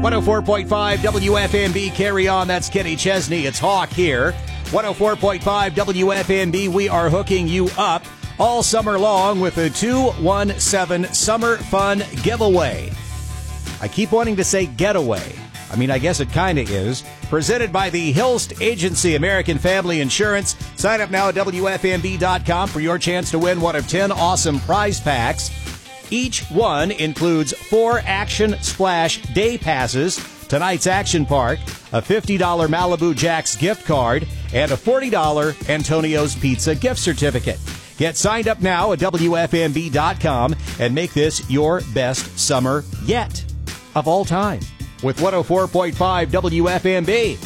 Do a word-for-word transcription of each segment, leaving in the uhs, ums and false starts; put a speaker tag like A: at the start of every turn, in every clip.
A: one oh four point five W F M B, carry on. That's Kenny Chesney. It's Hawk here. one oh four point five W F M B, we are hooking you up all summer long with a two one seven Summer Fun Giveaway. I keep wanting to say getaway. I mean, I guess it kind of is. Presented by the Hilst Agency, American Family Insurance. Sign up now at W F M B dot com for your chance to win one of ten awesome prize packs. Each one includes four Action Splash Day Passes, tonight's Action Park, a fifty dollars Malibu Jack's gift card, and a forty dollars Antonio's Pizza gift certificate. Get signed up now at W F M B dot com and make this your best summer yet of all time with one oh four point five W F M B.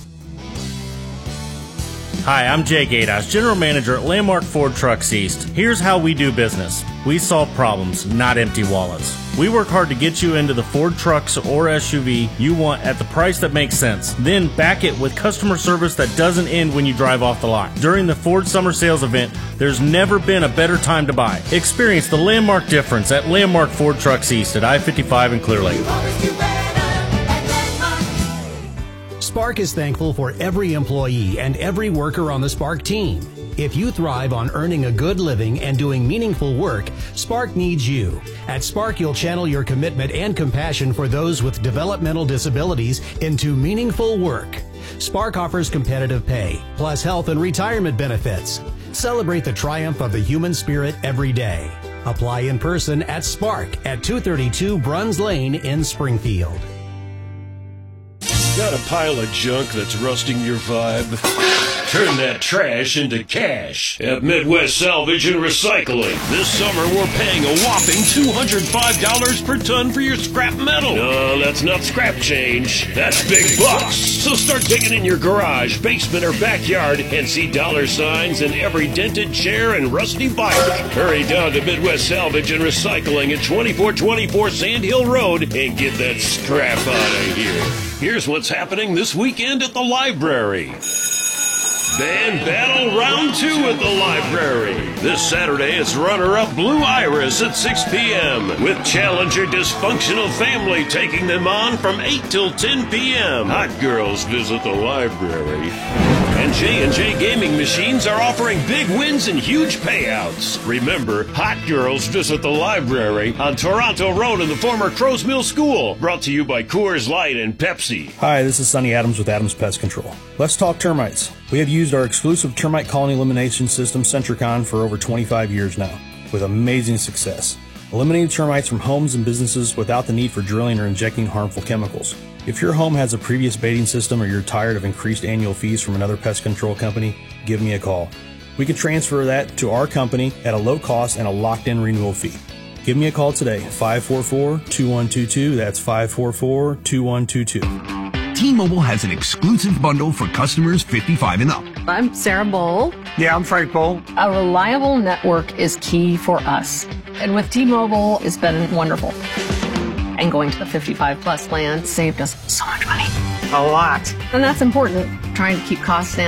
B: Hi, I'm Jay Gatos, General Manager at Landmark Ford Trucks East. Here's how we do business. We solve problems, not empty wallets. We work hard to get you into the Ford trucks or S U V you want at the price that makes sense. Then back it with customer service that doesn't end when you drive off the lot. During the Ford Summer Sales event, there's never been a better time to buy. Experience the Landmark difference at Landmark Ford Trucks East at I fifty-five in Clear Lake.
C: Spark is thankful for every employee and every worker on the Spark team. If you thrive on earning a good living and doing meaningful work, Spark needs you. At Spark, you'll channel your commitment and compassion for those with developmental disabilities into meaningful work. Spark offers competitive pay, plus health and retirement benefits. Celebrate the triumph of the human spirit every day. Apply in person at Spark at two thirty-two Bruns Lane in Springfield.
D: Got a pile of junk that's rusting your vibe? Turn that trash into cash at Midwest Salvage and Recycling. This summer, we're paying a whopping two hundred five dollars per ton for your scrap metal. No, that's not scrap change. That's big bucks. So start digging in your garage, basement, or backyard and see dollar signs in every dented chair and rusty bike. Hurry down to Midwest Salvage and Recycling at twenty-four twenty-four Sand Hill Road and get that scrap out of here. Here's what's happening this weekend at the library. Band Battle Round two at the library. This Saturday, it's runner-up Blue Iris at six p.m. with challenger Dysfunctional Family taking them on from eight till ten p.m. Hot girls visit the library. And J and J Gaming Machines are offering big wins and huge payouts. Remember, Hot Girls Visit the Library on Toronto Road in the former Crow's Mill School. Brought to you by Coors Light and Pepsi.
E: Hi, this is Sonny Adams with Adams Pest Control. Let's talk termites. We have used our exclusive termite colony elimination system, Centricon, for over twenty-five years now, with amazing success. Eliminating termites from homes and businesses without the need for drilling or injecting harmful chemicals. If your home has a previous baiting system or you're tired of increased annual fees from another pest control company, give me a call. We can transfer that to our company at a low cost and a locked-in renewal fee. Give me a call today, five four four, two one two two. That's five four four, two one two two.
F: T-Mobile has an exclusive bundle for customers fifty-five and up.
G: I'm Sarah Bowl.
H: Yeah, I'm Frank Bowl.
G: A reliable network is key for us. And with T-Mobile, it's been wonderful. And going to the fifty-five plus plan saved us so much money.
H: A lot.
G: And that's important, trying to keep costs down.